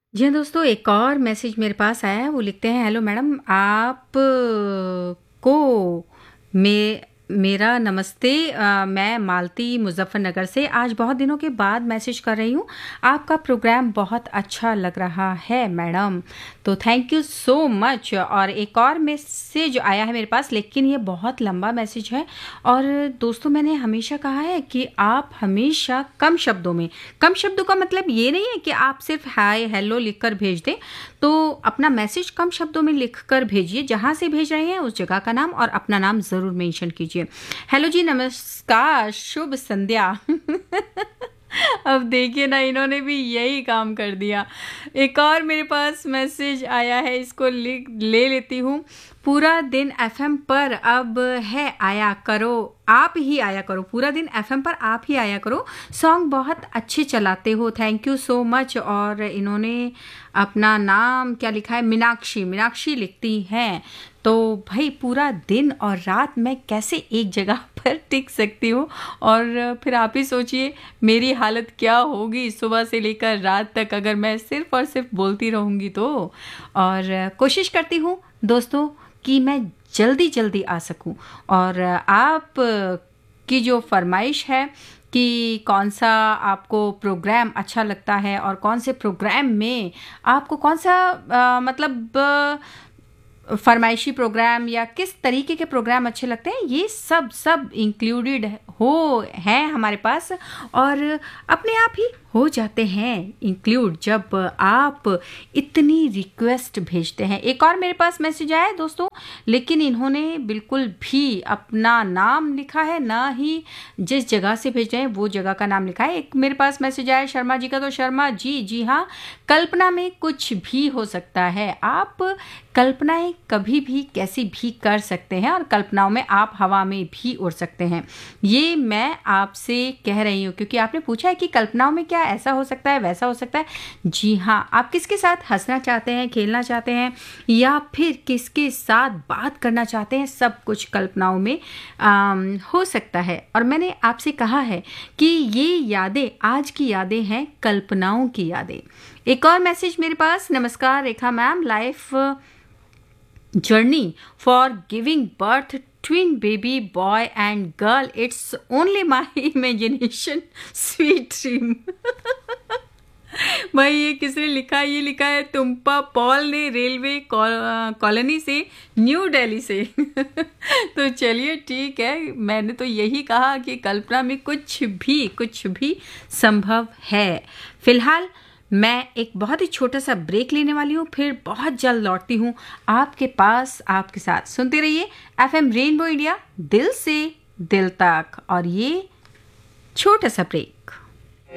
जी हाँ दोस्तों, एक और मैसेज मेरे पास आया है। वो लिखते हैं, हेलो मैडम, आप को मेरा नमस्ते। मैं मालती मुजफ्फरनगर से आज बहुत दिनों के बाद मैसेज कर रही हूँ। आपका प्रोग्राम बहुत अच्छा लग रहा है मैडम, तो थैंक यू सो मच। और एक और मैसेज आया है मेरे पास, लेकिन ये बहुत लंबा मैसेज है। और दोस्तों, मैंने हमेशा कहा है कि आप हमेशा कम शब्दों में, कम शब्दों का मतलब ये नहीं है कि आप सिर्फ हाय हेलो लिखकर भेज दें। तो अपना मैसेज कम शब्दों में लिखकर भेजिए, जहाँ से भेज रहे हैं उस जगह का नाम और अपना नाम ज़रूर मेंशन कीजिए। हेलो जी, नमस्कार, शुभ संध्या। अब देखिए ना, इन्होंने भी यही काम कर दिया। एक और मेरे पास मैसेज आया है, इसको लिख ले लेती हूँ। पूरा दिन एफएम पर अब है आया करो, आप ही आया करो, पूरा दिन एफएम पर आप ही आया करो, सॉन्ग बहुत अच्छे चलाते हो, थैंक यू सो मच। और इन्होंने अपना नाम क्या लिखा है, मीनाक्षी, मीनाक्षी लिखती हैं। तो भाई, पूरा दिन और रात मैं कैसे एक जगह पर टिक सकती हूँ? और फिर आप ही सोचिए मेरी हालत क्या होगी सुबह से लेकर रात तक, अगर मैं सिर्फ और सिर्फ बोलती रहूँगी तो। और कोशिश करती हूँ दोस्तों कि मैं जल्दी जल्दी आ सकूं। और आप की जो फरमाइश है कि कौन सा आपको प्रोग्राम अच्छा लगता है और कौन से प्रोग्राम में आपको कौन सा मतलब फरमाइशी प्रोग्राम या किस तरीके के प्रोग्राम अच्छे लगते हैं, ये सब सब इंक्लूडेड हो हैं हमारे पास। और अपने आप ही हो जाते हैं इंक्लूड जब आप इतनी रिक्वेस्ट भेजते हैं। एक और मेरे पास मैसेज आया है दोस्तों, लेकिन इन्होंने बिल्कुल भी अपना नाम लिखा है ना ही जिस जगह से भेज रहे हैं वो जगह का नाम लिखा है। एक मेरे पास मैसेज आया है शर्मा जी का, तो शर्मा जी, जी हाँ, कल्पना में कुछ भी हो सकता है। आप कल्पनाएं कभी भी कैसी भी कर सकते हैं और कल्पनाओं में आप हवा में भी उड़ सकते हैं। ये मैं आपसे कह रही हूँ क्योंकि आपने पूछा है कि कल्पनाओं में क्या ऐसा हो सकता है, वैसा हो सकता है। जी हाँ, आप किसके साथ हंसना चाहते हैं, खेलना चाहते हैं, या फिर किसके साथ बात करना चाहते हैं, सब कुछ कल्पनाओं में हो सकता है। और मैंने आपसे कहा है कि ये यादें आज की यादें हैं, कल्पनाओं की यादें। एक और मैसेज मेरे पास, नमस्कार रेखा ma'am, life journey for giving birth twin baby boy and girl, it's only my imagination, sweet dream। भाई, ये किसने लिखा है? ये लिखा है तुम्पा पॉल ने, रेलवे कॉलोनी से, न्यू दिल्ली से। तो चलिए ठीक है, मैंने तो यही कहा कि कल्पना में कुछ भी संभव है। फिलहाल मैं एक बहुत ही छोटा सा ब्रेक लेने वाली हूँ, फिर बहुत जल्द लौटती हूँ आपके पास, आपके साथ। सुनते रहिए एफएम रेनबो इंडिया, दिल से दिल तक। और ये छोटा सा ब्रेक।